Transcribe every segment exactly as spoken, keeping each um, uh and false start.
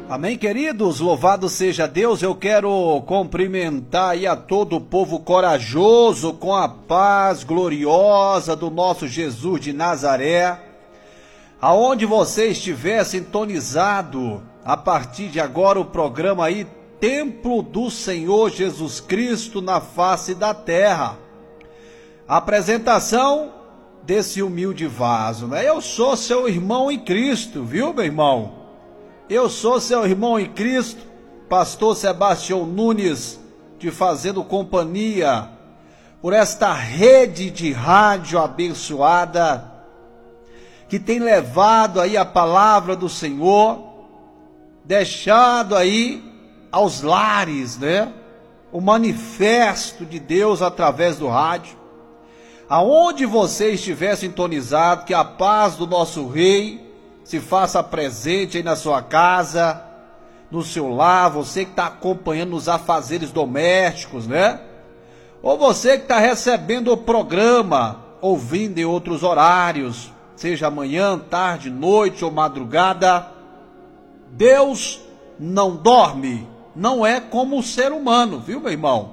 Amém, queridos? Louvado seja Deus. Eu quero cumprimentar aí a todo o povo corajoso com a paz gloriosa do nosso Jesus de Nazaré. Aonde você estiver sintonizado, a partir de agora o programa aí, Templo do Senhor Jesus Cristo na face da terra. A apresentação desse humilde vaso, né? Eu sou seu irmão em Cristo, viu, meu irmão? Eu sou seu irmão em Cristo, pastor Sebastião Nunes, te fazendo companhia por esta rede de rádio abençoada, que tem levado aí a palavra do Senhor, deixado aí aos lares, né? O manifesto de Deus através do rádio. Aonde você estiver sintonizado, que a paz do nosso Rei se faça presente aí na sua casa, no seu lar, você que está acompanhando os afazeres domésticos, né? Ou você que está recebendo o programa, ouvindo em outros horários, seja manhã, tarde, noite ou madrugada. Deus não dorme, não é como o ser humano, viu, meu irmão?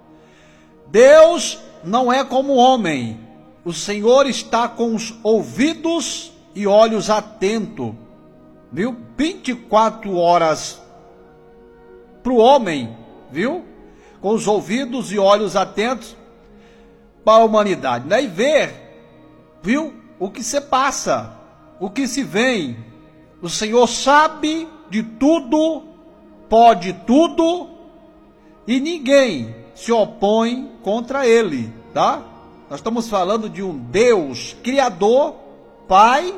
Deus não é como o homem. O Senhor está com os ouvidos e olhos atentos, viu? vinte e quatro horas para o homem, viu? Com os ouvidos e olhos atentos para a humanidade, né? E ver, viu? O que se passa, o que se vem. O Senhor sabe de tudo, pode tudo, e ninguém se opõe contra Ele, tá? Nós estamos falando de um Deus Criador, Pai,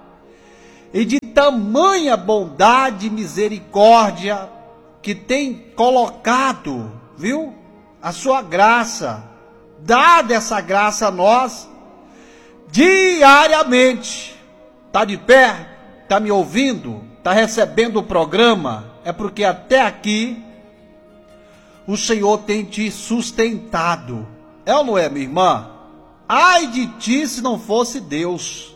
e de tamanha bondade e misericórdia, que tem colocado, viu, a sua graça, dada essa graça a nós, diariamente. Está de pé? Está me ouvindo? Está recebendo o programa? É porque até aqui o Senhor tem te sustentado. É ou não é, minha irmã? Ai de ti se não fosse Deus.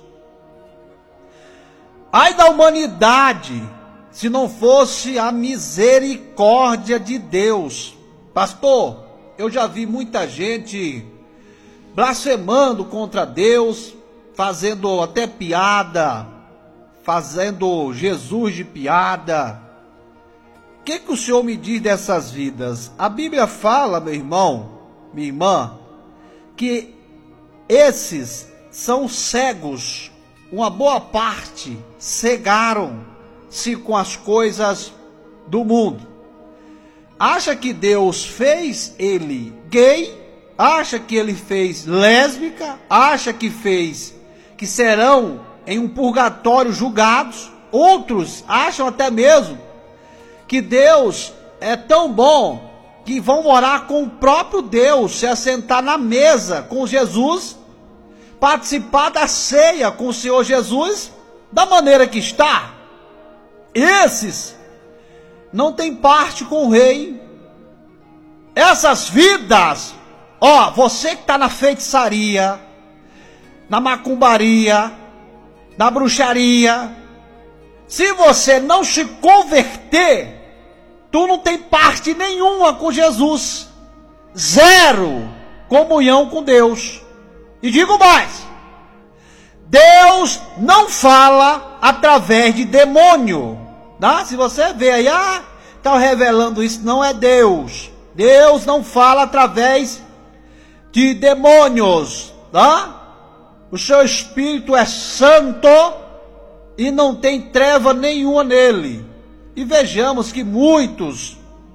Ai da humanidade, se não fosse a misericórdia de Deus. Pastor, eu já vi muita gente blasfemando contra Deus, fazendo até piada, fazendo Jesus de piada. O que que o Senhor me diz dessas vidas? A Bíblia fala, meu irmão, minha irmã, que esses são cegos. Uma boa parte cegaram-se com as coisas do mundo. Acha que Deus fez ele gay? Acha que ele fez lésbica? Acha que fez que serão em um purgatório julgados? Outros acham até mesmo que Deus é tão bom que vão morar com o próprio Deus, se assentar na mesa com Jesus, participar da ceia com o Senhor Jesus, da maneira que está. Esses não têm parte com o Rei. Essas vidas, ó, você que está na feitiçaria, na macumbaria, na bruxaria, se você não se converter, tu não tem parte nenhuma com Jesus. Zero comunhão com Deus. E digo mais, Deus não fala através de demônio, tá? Se você vê aí, ah, está revelando isso, não é Deus. Deus não fala através de demônios, tá? O seu Espírito é santo e não tem treva nenhuma nele. E vejamos que muitos,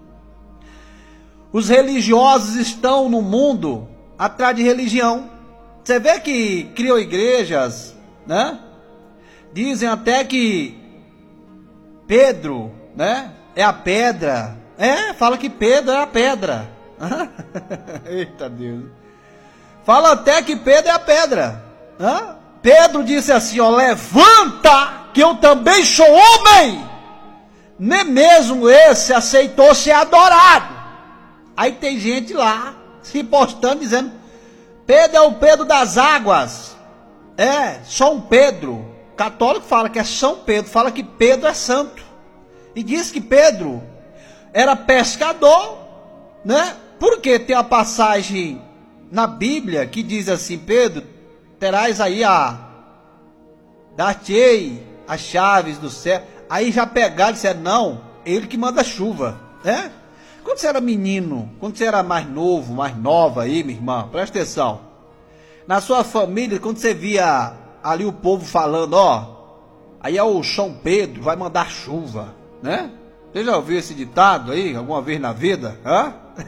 os religiosos estão no mundo atrás de religião. Você vê que criam igrejas, né? Dizem até que Pedro, né, é a pedra. É, fala que Pedro é a pedra. Eita Deus. Fala até que Pedro é a pedra. Hã? Pedro disse assim, ó, levanta, que eu também sou homem. Nem mesmo esse aceitou ser adorado. Aí tem gente lá se postando dizendo, Pedro é o Pedro das águas. É, São Pedro. Católico fala que é São Pedro, fala que Pedro é santo. E diz que Pedro era pescador, né? Porque tem a passagem na Bíblia que diz assim: Pedro, terás aí a dar-te-ei as chaves do céu. Aí já pegaram e disseram: não, ele que manda chuva, né? Quando você era menino, quando você era mais novo, mais nova aí, minha irmã, presta atenção. Na sua família, quando você via ali o povo falando, ó, aí é o São Pedro, vai mandar chuva, né? Você já ouviu esse ditado aí, alguma vez na vida? Hã?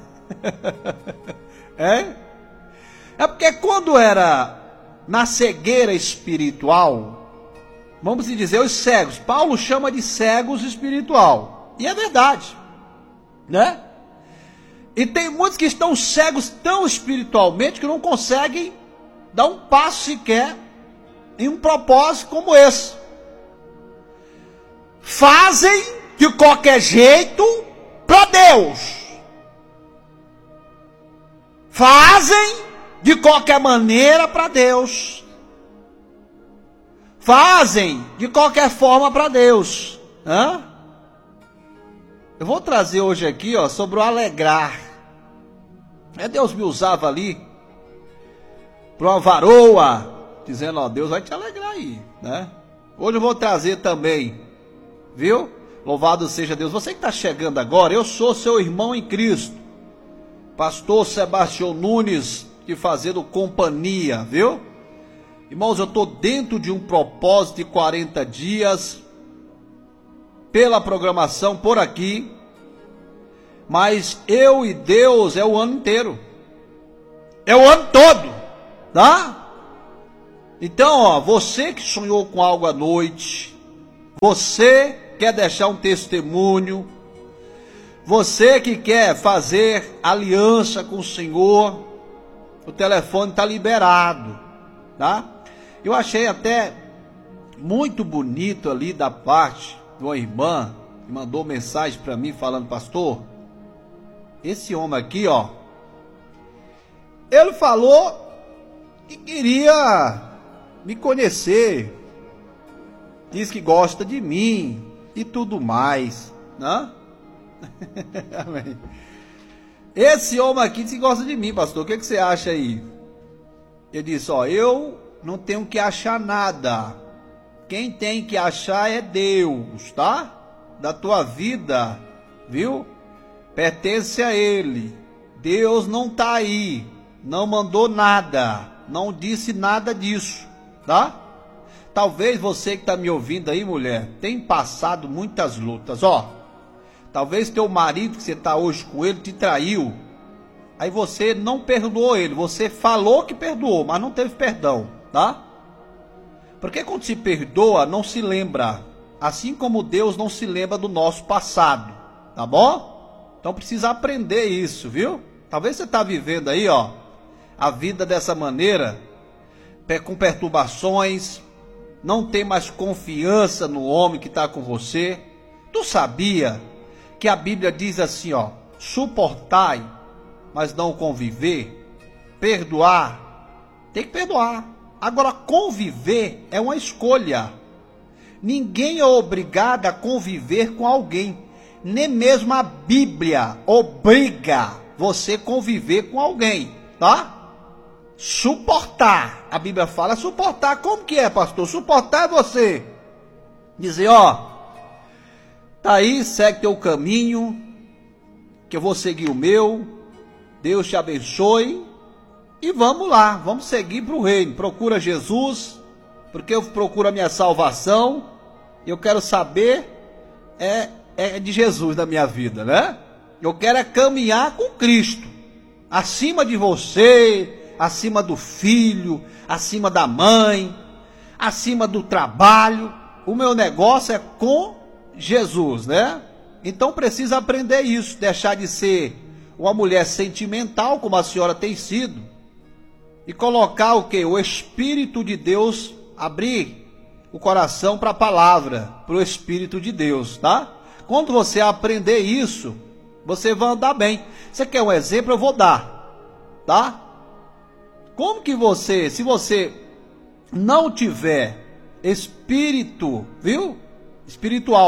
É? É porque quando era na cegueira espiritual, vamos dizer, os cegos, Paulo chama de cegos espiritual, e é verdade, né? E tem muitos que estão cegos tão espiritualmente que não conseguem dar um passo sequer em um propósito como esse. Fazem de qualquer jeito para Deus. Fazem de qualquer maneira para Deus. Fazem de qualquer forma para Deus. Hã? Eu vou trazer hoje aqui, ó, sobre o alegrar. É, Deus me usava ali para uma varoa, dizendo, ó, Deus vai te alegrar aí, né? Hoje eu vou trazer também, viu? Louvado seja Deus. Você que está chegando agora, eu sou seu irmão em Cristo, pastor Sebastião Nunes, te fazendo companhia, viu? Irmãos, eu estou dentro de um propósito de quarenta dias, pela programação por aqui, mas eu e Deus é o ano inteiro, é o ano todo, tá? Então, ó, você que sonhou com algo à noite, você quer deixar um testemunho, você que quer fazer aliança com o Senhor, o telefone está liberado, tá? Eu achei até muito bonito ali da parte de uma irmã que mandou mensagem para mim falando, pastor, esse homem aqui, ó, ele falou que queria me conhecer, diz que gosta de mim e tudo mais, né? Amém. Esse homem aqui diz que gosta de mim, pastor, o que, que você acha aí? Ele disse, ó, eu não tenho que achar nada, quem tem que achar é Deus, tá? Da tua vida, viu? Pertence a Ele. Deus não está aí, não mandou nada, não disse nada disso, tá? Talvez você que está me ouvindo aí, mulher, tenha passado muitas lutas, ó. Talvez teu marido que você está hoje com ele te traiu, aí você não perdoou ele, você falou que perdoou, mas não teve perdão, tá? Porque quando se perdoa, não se lembra, assim como Deus não se lembra do nosso passado, tá bom? Então precisa aprender isso, viu? Talvez você está vivendo aí, ó, a vida dessa maneira, com perturbações, não tem mais confiança no homem que está com você. Tu sabia que a Bíblia diz assim, ó, suportai, mas não conviver, perdoar, tem que perdoar. Agora conviver é uma escolha. Ninguém é obrigado a conviver com alguém. Nem mesmo a Bíblia obriga você a conviver com alguém, tá? Suportar, a Bíblia fala suportar, como que é, pastor? Suportar é você dizer, ó, tá aí, segue teu caminho, que eu vou seguir o meu, Deus te abençoe, e vamos lá, vamos seguir para o reino, procura Jesus, porque eu procuro a minha salvação, eu quero saber, é... é de Jesus na minha vida, né? Eu quero é caminhar com Cristo, acima de você, acima do filho, acima da mãe, acima do trabalho. O meu negócio é com Jesus, né? Então precisa aprender isso, deixar de ser uma mulher sentimental, como a senhora tem sido, e colocar o quê? O Espírito de Deus, abrir o coração para a palavra, para o Espírito de Deus, tá? Quando você aprender isso, você vai andar bem. Você quer um exemplo? Eu vou dar, tá? Como que você, se você não tiver espírito, viu? Espiritual,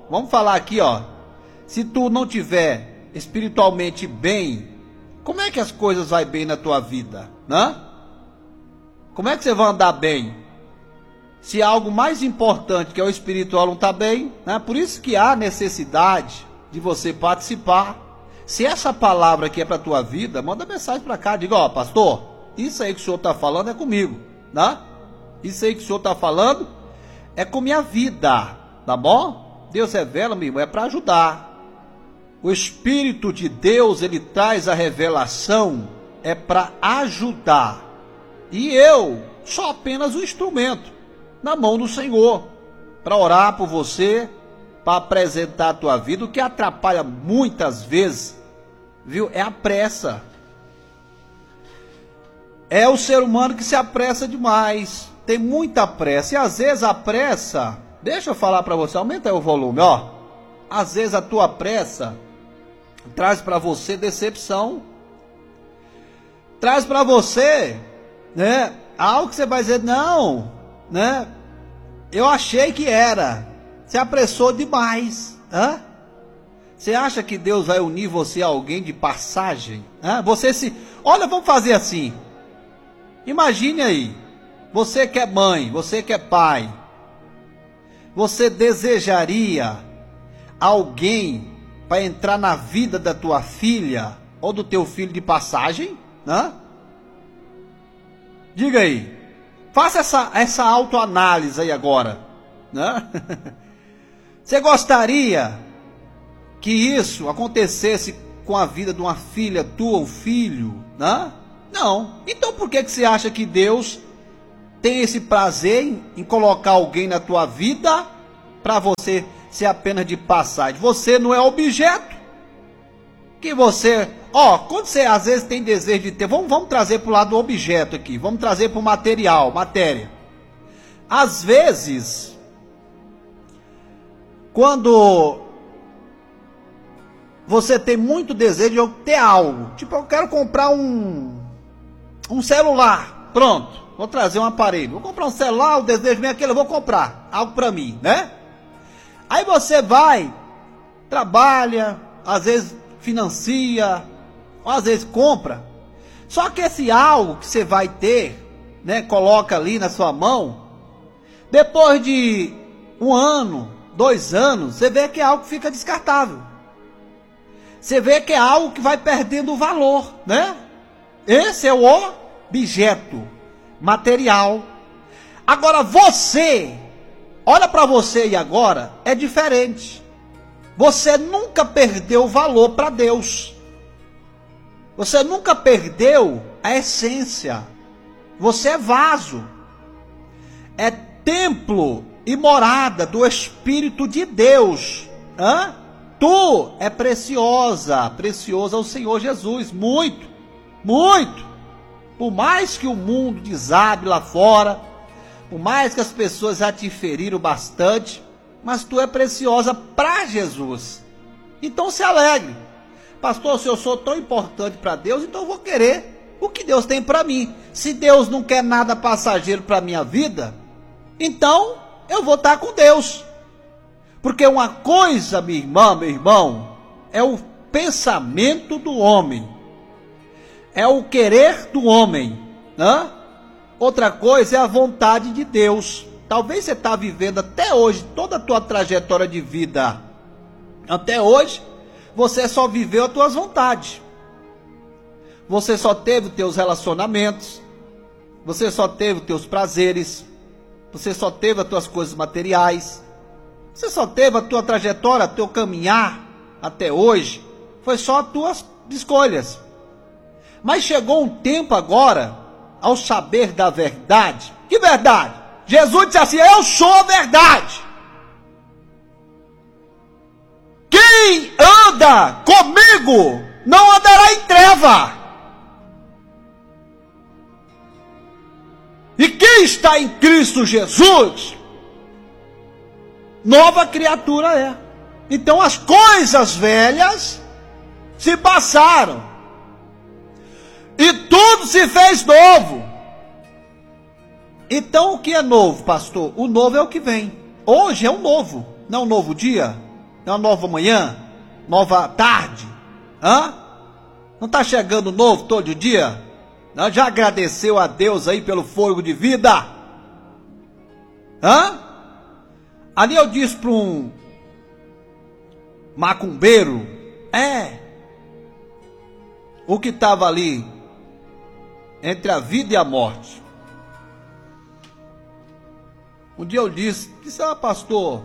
vamos falar aqui, ó. Se tu não tiver espiritualmente bem, como é que as coisas vão bem na tua vida, né? Como é que você vai andar bem? Se algo mais importante que é o espiritual não está bem, né? Por isso que há necessidade de você participar. Se essa palavra aqui é para a tua vida, manda mensagem para cá, diga, ó, pastor, isso aí que o senhor está falando é comigo, né? Isso aí que o senhor está falando é com minha vida, tá bom? Deus revela, meu irmão, é para ajudar. O Espírito de Deus, ele traz a revelação, é para ajudar. E eu sou apenas um instrumento na mão do Senhor, para orar por você, para apresentar a tua vida. O que atrapalha muitas vezes, viu, é a pressa. É o ser humano que se apressa demais, tem muita pressa, e às vezes a pressa, deixa eu falar para você, aumenta aí o volume, ó. Às vezes a tua pressa traz para você decepção, traz para você, né, algo que você vai dizer, não, né, eu achei que era, você apressou demais, hã? Você acha que Deus vai unir você a alguém de passagem? Hã? Você se, olha, vamos fazer assim, imagine aí, você que é mãe, você que é pai, você desejaria alguém para entrar na vida da tua filha ou do teu filho de passagem, né? Diga aí, faça essa, essa autoanálise aí agora, né? Você gostaria que isso acontecesse com a vida de uma filha tua, um filho, né? Não. Então por que que você acha que Deus tem esse prazer em, em colocar alguém na tua vida para você ser apenas de passagem? Você não é objeto que você, ó, quando você às vezes tem desejo de ter, vamos, vamos trazer para o lado do objeto aqui, vamos trazer para o material, matéria. Às vezes, quando você tem muito desejo de ter algo, tipo, eu quero comprar um, um celular, pronto, vou trazer um aparelho, vou comprar um celular, o desejo vem aquele, eu vou comprar algo para mim, né? Aí você vai, trabalha, às vezes financia, ou às vezes compra. Só que esse algo que você vai ter, né, coloca ali na sua mão, depois de um ano, dois anos, você vê que é algo que fica descartável. Você vê que é algo que vai perdendo o valor, né? Esse é o objeto material. Agora você, olha para você e agora, é diferente. Você nunca perdeu o valor para Deus. Você nunca perdeu a essência. Você é vaso. É templo e morada do Espírito de Deus. Hã? Tu é preciosa, preciosa ao Senhor Jesus. Muito, muito. Por mais que o mundo desabe lá fora, por mais que as pessoas já te feriram bastante, mas tu é preciosa para Jesus. Então se alegre. Pastor, se eu sou tão importante para Deus, então eu vou querer o que Deus tem para mim. Se Deus não quer nada passageiro para a minha vida, então eu vou estar com Deus. Porque uma coisa, minha irmã, meu irmão, é o pensamento do homem. É o querer do homem, né? Outra coisa é a vontade de Deus. Talvez você está vivendo até hoje, toda a tua trajetória de vida, até hoje, você só viveu as tuas vontades. Você só teve os teus relacionamentos, você só teve os teus prazeres, você só teve as tuas coisas materiais, você só teve a tua trajetória, o teu caminhar até hoje, foi só as tuas escolhas. Mas chegou um tempo agora, ao saber da verdade. Que verdade? Jesus disse assim, eu sou a verdade. Quem anda comigo não andará em treva. E quem está em Cristo Jesus, nova criatura é. Então as coisas velhas se passaram e tudo se fez novo. Então o que é novo, pastor? O novo é o que vem. Hoje é um novo, não é um novo dia, É uma nova manhã? Nova tarde? Hã? Não está chegando novo todo dia? Não? Já agradeceu a Deus aí pelo fôlego de vida? Hã? Ali eu disse para um macumbeiro, é, o que estava ali entre a vida e a morte. Um dia eu disse, disse, ah, pastor,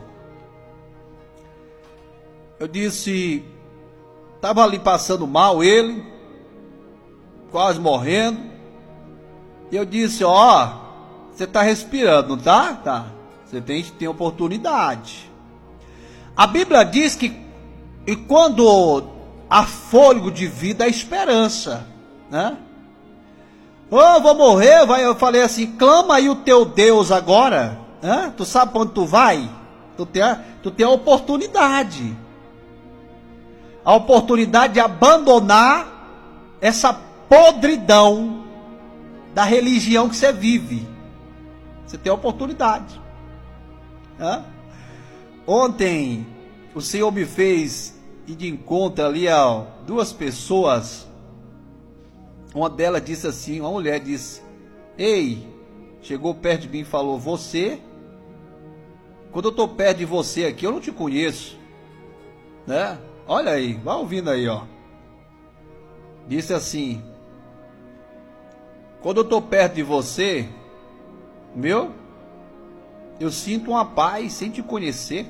eu disse, estava ali passando mal ele, quase morrendo, e eu disse, ó, você está respirando, não tá? Tá. Você tem que ter oportunidade. A Bíblia diz que e quando há fôlego de vida, há esperança, né? Oh, vou morrer, vai, eu falei assim, clama aí o teu Deus agora, né? Tu sabe para onde tu vai? Tu tem, a, tu tem a oportunidade, a oportunidade de abandonar essa podridão da religião que você vive. Você tem a oportunidade. Né? Ontem o Senhor me fez ir de encontro ali a duas pessoas. Uma delas disse assim, uma mulher disse, ei, chegou perto de mim e falou, você, quando eu estou perto de você aqui, eu não te conheço, né? Olha aí, vai ouvindo aí, ó. Disse assim, quando eu estou perto de você, meu, eu sinto uma paz sem te conhecer.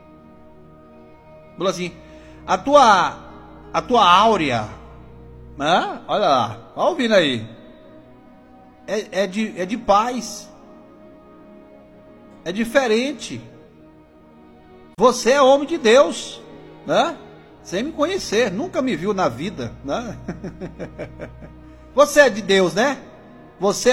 Falou assim, a tua, a tua áurea, né? Olha lá, vai ouvindo aí, é, é, de, é de paz, é diferente. Você é homem de Deus, né? Sem me conhecer, nunca me viu na vida, né? Você é de Deus, né? Você